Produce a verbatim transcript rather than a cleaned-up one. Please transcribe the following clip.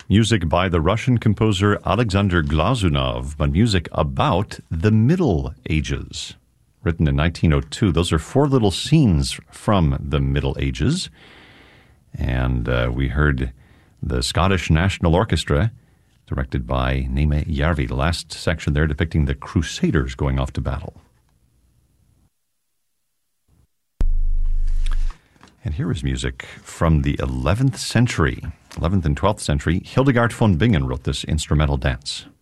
Music by the Russian composer Alexander Glazunov, but music about the Middle Ages. Written in nineteen oh two. Those are four little scenes from the Middle Ages. And uh, we heard the Scottish National Orchestra, directed by Neme Järvi. The last section there depicting the Crusaders going off to battle. And here is music from the eleventh century, eleventh and twelfth century. Hildegard von Bingen wrote this instrumental dance.